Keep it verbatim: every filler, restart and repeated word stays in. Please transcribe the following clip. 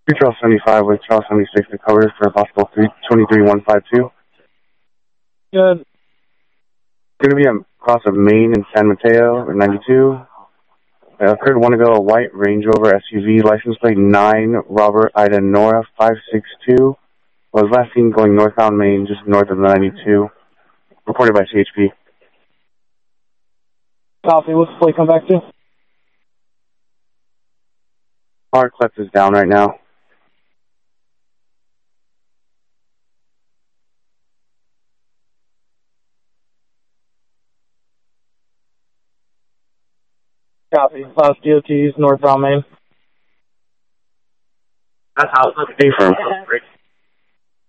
Charles seventy-five with Charles seventy-six to cover for a possible twenty-three one five two. Good. Going to be a cross of Maine and San Mateo in ninety-two. Uh, occurred one ago, a white Range Rover S U V, license plate nine, Robert Ida Nora five six two. Was last seen going northbound Maine, just north of the ninety-two. Reported by C H P. Copy. What's the plate come back to? Our Clef is down right now. Copy. Last D O Ts, northbound Maine. That's how it's looking. Affirm.